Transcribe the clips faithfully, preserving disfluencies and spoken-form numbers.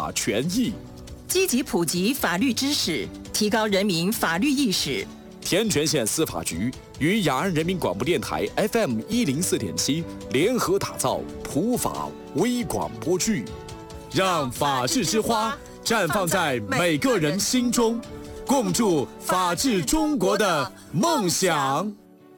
法权益， 积极普及法律知识，提高人民法律意识。 天全县司法局与雅安人民广播电台 F M 一零四点七联合打造普法微广播剧，让法治之花绽放在每个人心中，共筑法治中国的梦想。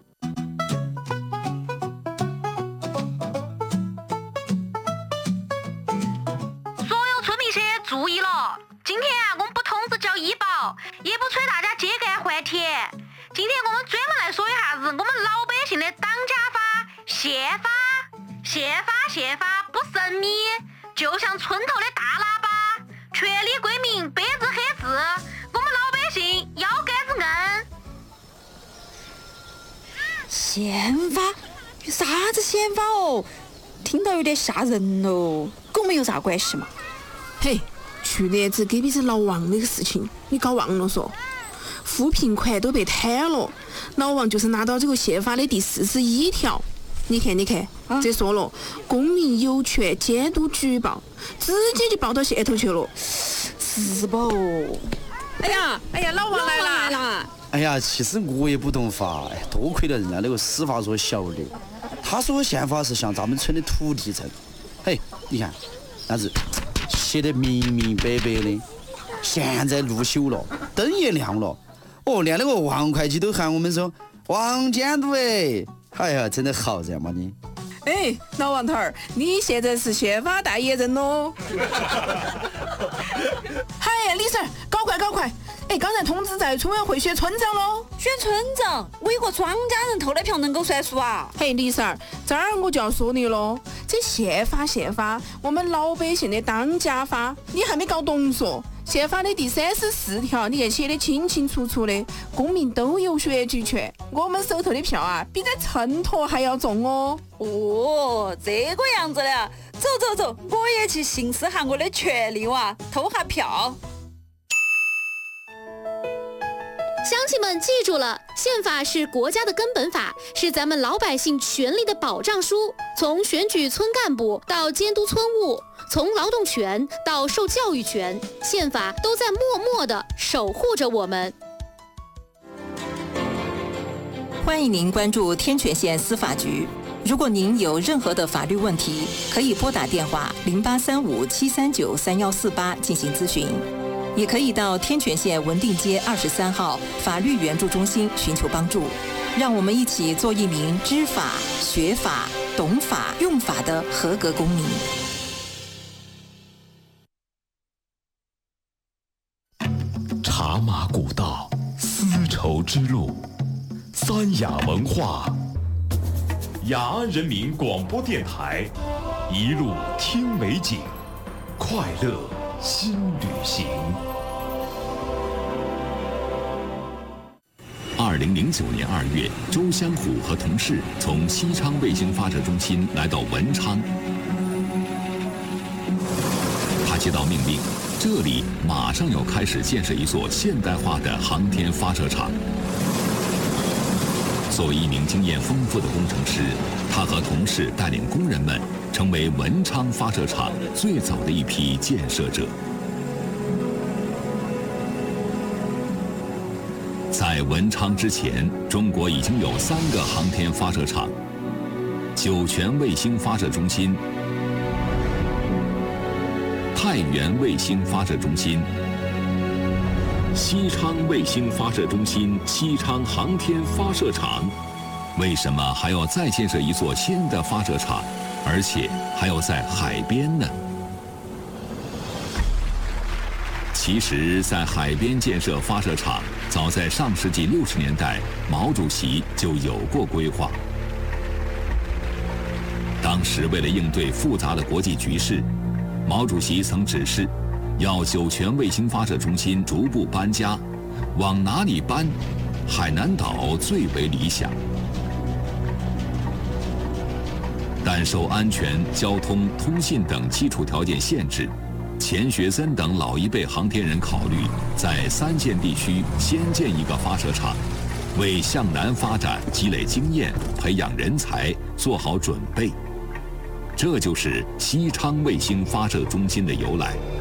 所有村民些注意了，今天啊，我们不通知交医保，也不催大家秸秆还田。今天我们专门来说一下子我们老百姓的当家法、宪法。宪法宪法不神秘，就像村头的大喇叭，权利归民，白纸黑字，我们老百姓腰杆子硬。 宪法？有啥子宪法哦？听到有点吓人哦，跟我们有啥关系嘛？ 嘿，去年子隔壁是老王那个事情，你搞忘了说？扶贫款都被贪了，老王就是拿到这个宪法的第四十一条，你看你看，啊、这说了，公民有权监督举报，直接就报到线头去了， 是不？ 哎呀哎呀，老王来了来了！ 哎呀，其实我也不懂法，哎，多亏了人家那个司法所小的，他说宪法是像咱们村的土地证，嘿，你看，那是写得明明白白的，现在路修了，灯也亮了。哦，连那个王会计都喊我们说王监督哎，哎呀，真的好人嘛你。 哎，老王头儿，你现在是宪法代言人喽。嗨，李婶，搞快搞快！哎，刚才通知在村委会选村长喽。 选村长，我一个庄稼人投的票能够算数啊？ 嘿，李婶儿，这儿我就要说你喽，这宪法宪法，我们老百姓的当家法，你还没搞懂嗦？宪法的第三十四条，你看写得清清楚楚的，公民都有选举权。我们手头的票啊，比在秤砣还要重哦。 哦，这个样子的，走走走，我也去行使下我的权利哇，投下票。 乡亲们记住了，宪法是国家的根本法，是咱们老百姓权利的保障书。从选举村干部到监督村务，从劳动权到受教育权，宪法都在默默地守护着我们。 欢迎您关注天全县司法局。如果您有任何的法律问题，可以拨打电话零八三五七三九三幺四八进行咨询，也可以到天全县文定街二十三号法律援助中心寻求帮助。让我们一起做一名知法、学法、懂法、用法的合格公民。 茶马古道，丝绸之路，三雅文化。雅安人民广播电台，一路听美景，快乐新旅行。二零零九年二月，周湘虎和同事从西昌卫星发射中心来到文昌。他接到命令，这里马上要开始建设一座现代化的航天发射场。作为一名经验丰富的工程师，他和同事带领工人们成为文昌发射场最早的一批建设者。在文昌之前，中国已经有三个航天发射场：酒泉卫星发射中心、太原卫星发射中心、西昌卫星发射中心、西昌航天发射场。为什么还要再建设一座新的发射场，而且还要在海边呢？其实，在海边建设发射场，早在上世纪六十年代，毛主席就有过规划。当时，为了应对复杂的国际局势，毛主席曾指示，要酒泉卫星发射中心逐步搬家，往哪里搬？海南岛最为理想。但受安全、交通、通信等基础条件限制，钱学森等老一辈航天人考虑在三线地区先建一个发射场，为向南发展积累经验、培养人才做好准备。这就是西昌卫星发射中心的由来。